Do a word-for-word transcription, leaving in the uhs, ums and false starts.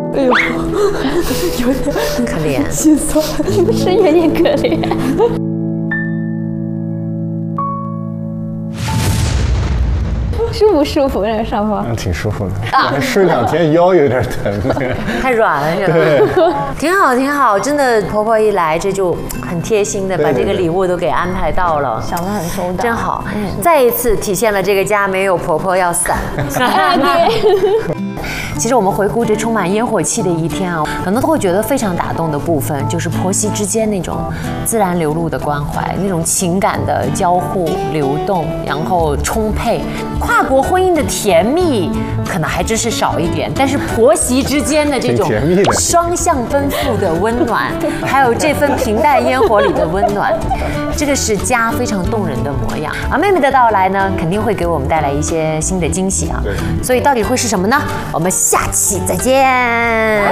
哎呦，有点可怜， 心酸， 是有点可怜。舒不舒服？那个上方？ 嗯，挺舒服的。我还睡两天，腰有点疼。 太软了是吧？ 对， 挺好挺好，真的婆婆一来这就很贴心的把这个礼物都给安排到了， 想得很周到， 真好。再一次体现了这个家没有婆婆要散。其实我们回顾这充满烟火气的一天啊，很多都会觉得非常打动的部分，就是婆媳之间那种自然流露的关怀，那种情感的交互流动，然后充沛。跨国婚姻的甜蜜可能还真是少一点，但是婆媳之间的这种双向奔赴的温暖，还有这份平淡烟火里的温暖，这个是家非常动人的模样。而妹妹的到来呢，肯定会给我们带来一些新的惊喜啊。所以到底会是什么呢？我们下期再见。